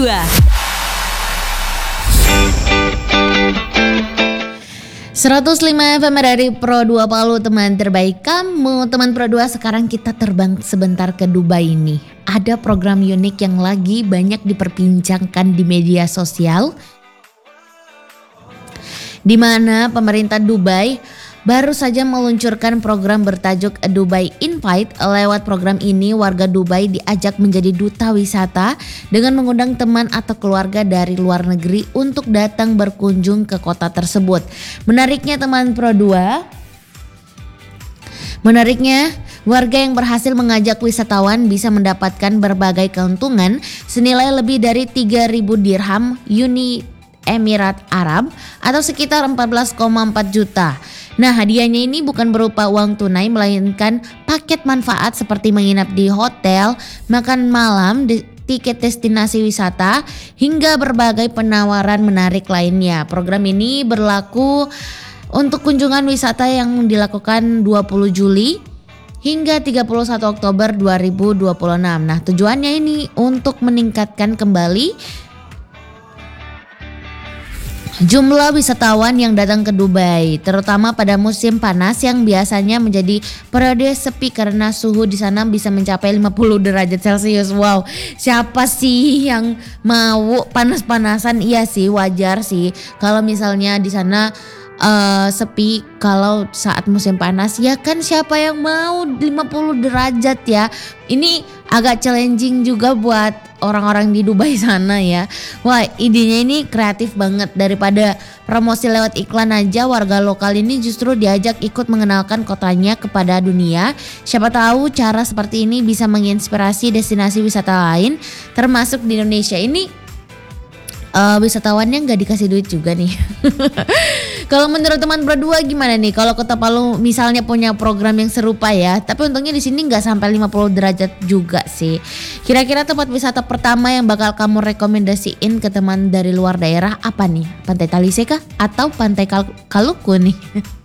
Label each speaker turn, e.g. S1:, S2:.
S1: 105 FM dari Pro 2 Palu, teman terbaik kamu. Teman Pro 2, sekarang kita terbang sebentar ke Dubai ini. Ada program unik yang lagi banyak diperbincangkan di media sosial, di mana pemerintah Dubai baru saja meluncurkan program bertajuk Dubai Invite. Lewat program ini, warga Dubai diajak menjadi duta wisata dengan mengundang teman atau keluarga dari luar negeri untuk datang berkunjung ke kota tersebut. Menariknya teman Pro 2, warga yang berhasil mengajak wisatawan bisa mendapatkan berbagai keuntungan senilai lebih dari 3.000 dirham Uni Emirat Arab atau sekitar 14,4 juta. Nah, hadiahnya ini bukan berupa uang tunai, melainkan paket manfaat seperti menginap di hotel, makan malam, tiket destinasi wisata, hingga berbagai penawaran menarik lainnya. Program ini berlaku untuk kunjungan wisata yang dilakukan 20 Juli hingga 31 Oktober 2026. Nah, tujuannya ini untuk meningkatkan kembali jumlah wisatawan yang datang ke Dubai, terutama pada musim panas yang biasanya menjadi periode sepi karena suhu di sana bisa mencapai 50 derajat Celcius. Wow, siapa sih yang mau panas-panasan? Iya sih, wajar sih kalau misalnya di sana sepi kalau saat musim panas, ya kan, siapa yang mau 50 derajat ya. Ini agak challenging juga buat orang-orang di Dubai sana ya. Wah, idenya ini kreatif banget. Daripada promosi lewat iklan aja, warga lokal ini justru diajak ikut mengenalkan kotanya kepada dunia. Siapa tahu cara seperti ini bisa menginspirasi destinasi wisata lain termasuk di Indonesia. Ini wisatawannya gak dikasih duit juga nih. Kalau menurut teman berdua gimana nih? Kalau Kota Palu misalnya punya program yang serupa ya, tapi untungnya di sini nggak sampai 50 derajat juga sih. Kira-kira tempat wisata pertama yang bakal kamu rekomendasiin ke teman dari luar daerah apa nih? Pantai Talise kah? Atau Pantai Kaluku nih?